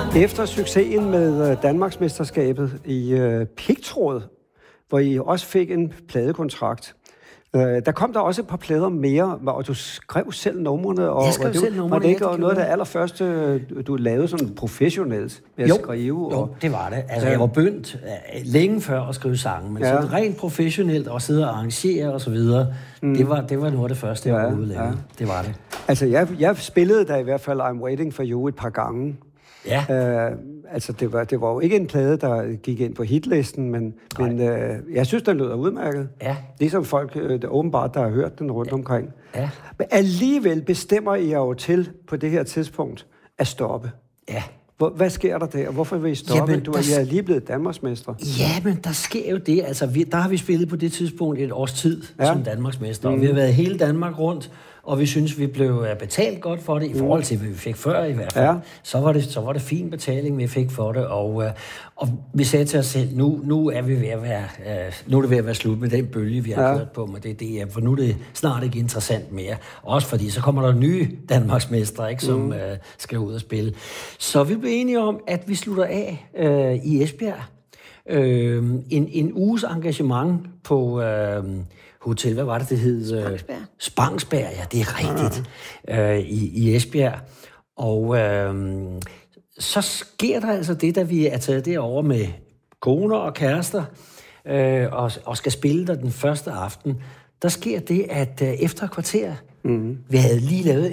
Efter succesen med Danmarksmesterskabet i pigtråd, hvor I også fik en pladekontrakt, der kom der også et par plader mere, og du skrev selv numrene. Og jeg skrev selv numrene. Var det ikke noget af det allerførste, du lavede sådan professionelt med at skrive? Jo, det var det. Altså, jeg var begyndt længe før at skrive sange, men sådan rent professionelt og sidde og arrangere og så videre, det var noget af det første, jeg var ude lavede. Det var det. Altså, jeg spillede da i hvert fald I'm Waiting for You et par gange. Ja. Altså, det var jo ikke en plade, der gik ind på hitlisten, men jeg synes, den lyder udmærket. Ja. Ligesom folk, åbenbart, der har hørt den rundt omkring. Ja. Men alligevel bestemmer I jo til på det her tidspunkt at stoppe. Ja. Hvad sker der der? Hvorfor vil I stoppe? Jamen, I er lige blevet Danmarksmestre. Ja, men der sker jo det. Altså, der har vi spillet på det tidspunkt et års tid som Danmarksmestre, og vi har været hele Danmark rundt, og vi synes, vi blev betalt godt for det, i forhold til, hvad vi fik før i hvert fald. Ja. Så var det fin betaling, vi fik for det, og vi sagde til os selv, nu er det ved at være slut med den bølge, vi har kørt på med det, for nu er det snart ikke interessant mere. Også fordi, så kommer der nye Danmarksmestre, ikke, som skal ud og spille. Så vi blev enige om, at vi slutter af i Esbjerg. En uges engagement på hotel, hvad var det hed? Spangsberg, ja, det er rigtigt. I Esbjerg. Og så sker der altså det, da vi er taget derover med koner og kærester, og skal spille der den første aften. Der sker det, at efter et kvarter, vi havde lige lavet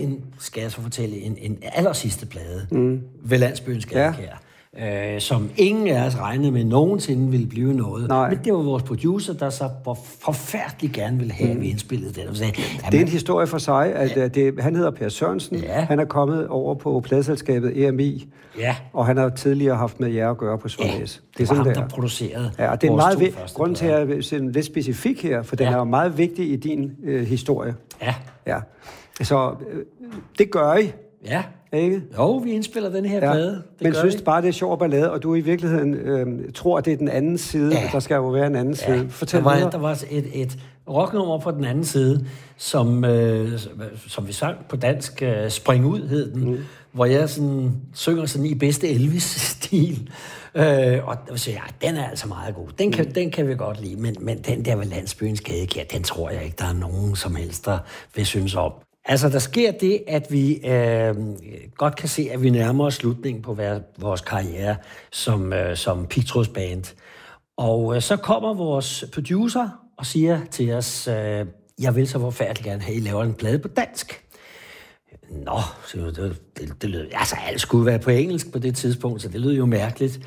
en allersidste plade ved Landsbyens Gadekær. Som ingen af os regnede med nogensinde ville blive noget. Nej. Men det var vores producer, der så forfærdeligt gerne ville have, at vi indspillede den. Og sagde, det er en historie for sig, at han hedder Per Sørensen. Ja. Han er kommet over på pladeselskabet EMI, og han har tidligere haft med jer at gøre på Svanæs. Det er sådan ham, der producerede. Ja, det er meget vigtigt. Grunden til, at jeg er lidt specifik her, for den er meget vigtig i din historie. Ja. Så det gør I. Ja. Ikke? Jo, vi indspiller den her plade. Men synes bare, det er sjov ballade, og du i virkeligheden tror, at det er den anden side. Ja. Der skal jo være en anden side. Fortæl der var et rocknummer på den anden side, som vi sang på dansk, Spring ud hed den, hvor jeg synger sådan i bedste Elvis-stil. Og så den er altså meget god. Den kan vi godt lide, men den der ved Landsbyens Gadekær, den tror jeg ikke, der er nogen som helst, der vil synes om. Altså, der sker det, at vi godt kan se, at vi nærmer os slutningen på vores karriere som pigtrådsband. Og så kommer vores producer og siger til os, jeg vil så forfærdeligt gerne have, at I laver en plade på dansk. Nå, det lød... Altså, alt skulle være på engelsk på det tidspunkt, så det lød jo mærkeligt.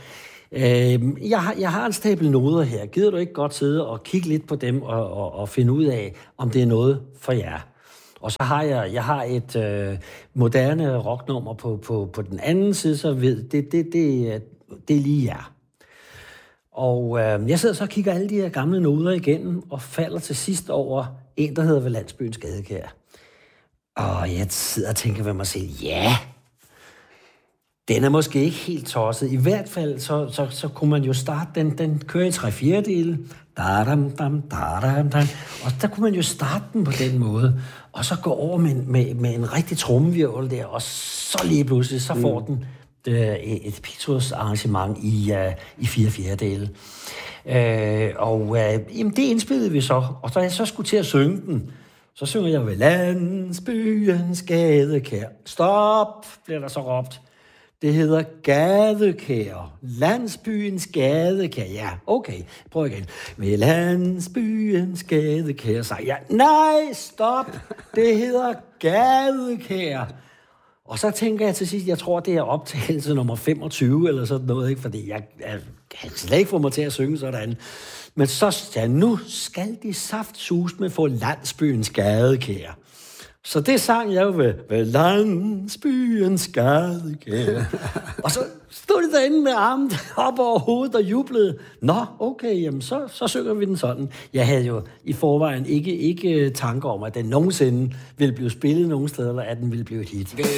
Jeg har en stabel noder her. Gider du ikke godt sidde og kigge lidt på dem og finde ud af, om det er noget for jer? Og så har jeg har et moderne rocknummer på den anden side, så ved det er lige jer. Og jeg sidder så og kigger alle de her gamle noder igennem, og falder til sidst over en, der hedder ved Landsbyens Gadekær. Og jeg sidder og tænker ved mig selv, den er måske ikke helt tosset. I hvert fald, så kunne man jo starte, den kører i 3/4. Og der kunne man jo starte den på den måde. Og så gå over med en rigtig trommevirvel der, og så lige pludselig, så får den et pigtrådsarrangement i 4/4. Jamen, det indspillede vi så. Og så jeg så skulle til at synge den, så synger jeg ved Landsbyens Gadekær. Stop, bliver der så råbt. Det hedder Gadekær. Landsbyens Gadekær. Ja, okay. Prøv igen. Ved Landsbyens Gadekær. Så jeg, nej, stop. Det hedder Gadekær. Og så tænker jeg til sidst, jeg tror, det er optagelse nummer 25 eller sådan noget, ikke? Fordi jeg kan slet ikke få mig til at synge sådan. Men så sagde jeg, nu skal de saftsus med få Landsbyens Gadekær. Så det sang jeg jo ved Landsbyens Gadekær. Og så stod de derinde med armen op over hovedet og jublede. Nå, okay, jamen så synger vi den sådan. Jeg havde jo i forvejen ikke tanker om, at den nogensinde ville blive spillet nogen steder, eller at den ville blive et hit.